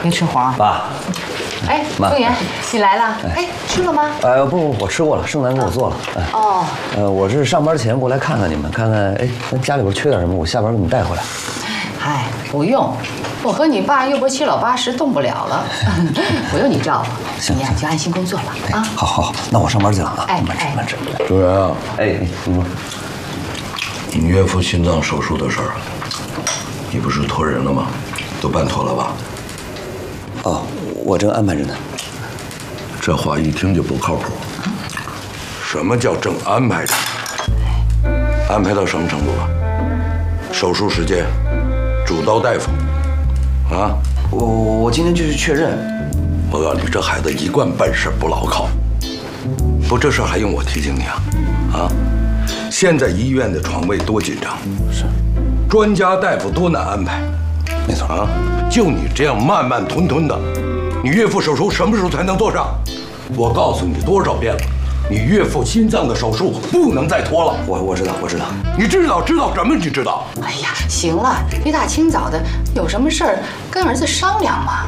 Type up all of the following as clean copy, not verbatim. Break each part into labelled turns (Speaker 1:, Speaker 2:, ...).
Speaker 1: 别吃黄。
Speaker 2: 爸，
Speaker 1: 哎，凤言，你来了。哎，吃了吗？
Speaker 2: 不，我吃过了，盛楠给我做了。哎，
Speaker 1: 哦，
Speaker 2: 我是上班前过来看看你们，看看哎，咱家里边缺点什么，我下班给你们带回来。
Speaker 1: 哎，不用，我和你爸又不是7老8十动不了了，不用你照顾，你呀就安心工作吧。啊，
Speaker 2: 好，那我上班去了啊。
Speaker 1: 哎，
Speaker 2: 慢吃。
Speaker 3: 周元啊，
Speaker 2: 哎，你说，
Speaker 3: 你岳父心脏手术的事儿，你不是托人了吗？都办妥了吧？
Speaker 2: 哦，我正安排着呢。
Speaker 3: 这话一听就不靠谱。什么叫正安排着？安排到什么程度了？手术时间，主刀大夫，啊？
Speaker 2: 我今天就去确认。
Speaker 3: 我告诉你，这孩子一贯办事不牢靠。不，这事还用我提醒你啊？啊？现在医院的床位多紧张，
Speaker 2: 是，
Speaker 3: 专家大夫多难安排。
Speaker 2: 没错
Speaker 3: 啊，就你这样慢慢吞吞的，你岳父手术什么时候才能做上？我告诉你多少遍了，你岳父心脏的手术不能再拖了。
Speaker 2: 我知道。
Speaker 3: 你知道什么？你知道？
Speaker 1: 哎呀，行了，一大清早的，有什么事儿跟儿子商量嘛。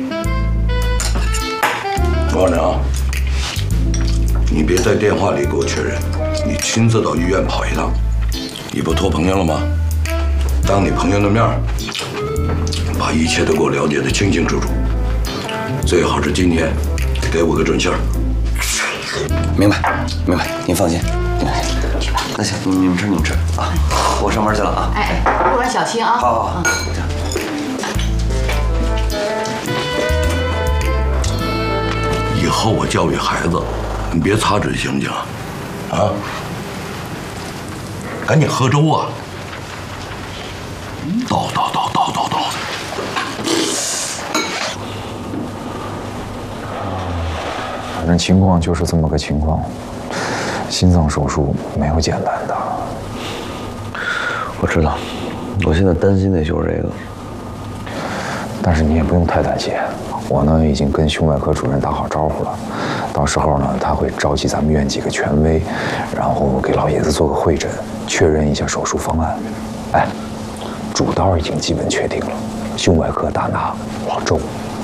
Speaker 3: 我告诉你啊，你别在电话里给我确认，你亲自到医院跑一趟。你不托朋友了吗？当你朋友的面，把一切都给我了解得清清楚楚，最好是今天给我个准信儿。
Speaker 2: 明白，您放心。去吧。那行，你们吃啊，我上班去了啊。
Speaker 1: 哎，路上小心啊。
Speaker 2: 好，这样。
Speaker 3: 以后我教育孩子，你别擦嘴行不行啊？啊，赶紧喝粥啊！叨。
Speaker 4: 反正情况就是这么个情况，心脏手术没有简单的。
Speaker 2: 我知道，我现在担心的就是这个。
Speaker 4: 但是你也不用太担心，我呢已经跟胸外科主任打好招呼了，到时候呢他会召集咱们院几个权威，然后给老爷子做个会诊，确认一下手术方案。哎，主刀已经基本确定了，胸外科大拿老周。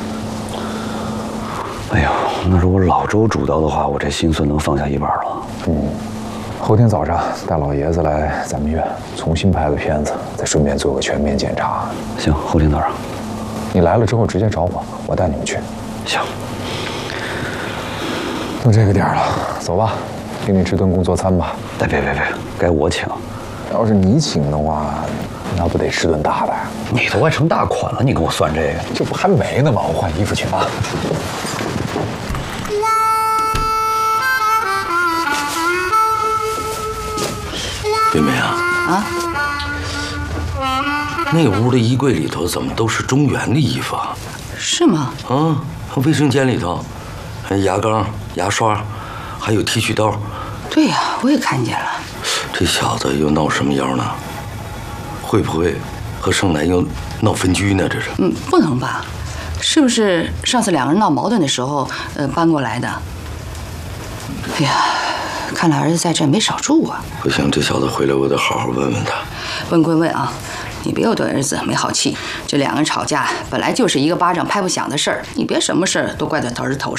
Speaker 2: 哎呦，那如果老周主刀的话，我这心算能放下一半了。
Speaker 4: 后天早上带老爷子来咱们院重新拍个片子，再顺便做个全面检查。
Speaker 2: 行，后天早上。
Speaker 4: 你来了之后直接找我，我带你们去。
Speaker 2: 行。
Speaker 4: 都这个点了，走吧，给你吃顿工作餐吧。
Speaker 2: 别，该我请。
Speaker 4: 要是你请的话，那不得吃顿大的呀？
Speaker 2: 你都快成大款了，你给我算这个？
Speaker 4: 这不还没呢吗？我换衣服去啊。
Speaker 3: 妹妹啊，那屋的衣柜里头怎么都是中原的衣服啊？
Speaker 1: 是吗？
Speaker 3: 啊，卫生间里头，还有牙膏、牙刷，还有剃须刀。
Speaker 1: 对呀，我也看见了。
Speaker 3: 这小子又闹什么妖呢？会不会和盛楠又闹分居呢？这是？
Speaker 1: 不能吧？是不是上次两个人闹矛盾的时候，搬过来的？哎呀，看来儿子在这没少住啊。
Speaker 3: 不行，这小子回来我得好好问问他。
Speaker 1: 问归问啊，你别又对儿子没好气。这两个人吵架本来就是一个巴掌拍不响的事儿，你别什么事儿都怪在儿子头上。